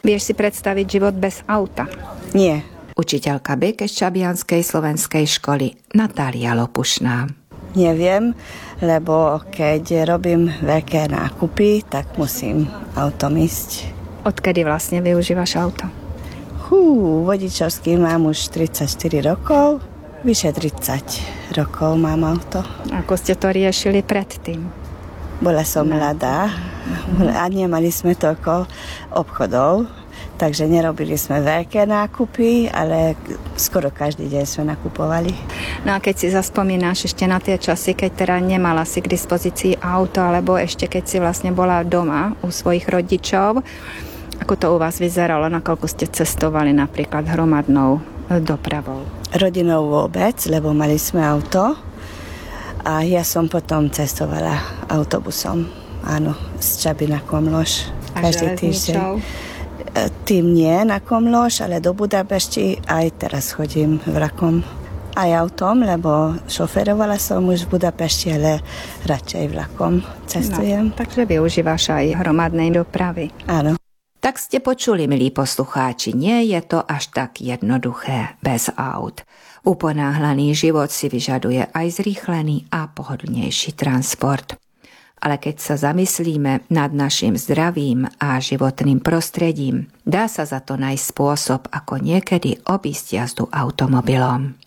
Vieš si predstaviť život bez auta? Nie. Učiteľka Bekeščabianskej slovenskej školy Natália Lopušná. Neviem, lebo keď robím veľké nákupy, tak musím autom ísť. Odkedy vlastne využívaš auto? Vodičovský mám už 34 rokov. Vyše 30 rokov mám auto. Ako ste to riešili predtým? Bola som mladá a nemali sme toľko obchodov, takže nerobili sme veľké nákupy, ale skoro každý deň sme nakupovali. No a keď si zaspomínaš ešte na tie časy, keď teda nemala si k dispozícii auto, alebo ešte keď si vlastne bola doma u svojich rodičov, ako to u vás vyzeralo, nakoľko ste cestovali napríklad hromadnou dopravou? Rodinou vôbec, lebo mali sme auto a ja som potom cestovala autobusom, áno, z Čaby na Komloš. Každý týždeň. Tým nie na Komloš, ale do Budapešti aj teraz chodím vlakom. Aj autom, lebo šoferovala som už v Budapešti, ale radšej vlakom cestujem. No, takže využívaš aj hromadnej dopravy. Áno. Tak ste počuli, milí poslucháči, nie je to až tak jednoduché bez aut. Uponáhlaný život si vyžaduje aj zrýchlený a pohodlnejší transport. Ale keď sa zamyslíme nad našim zdravím a životným prostredím, dá sa za to nájsť spôsob, ako niekedy obísť jazdu automobilom.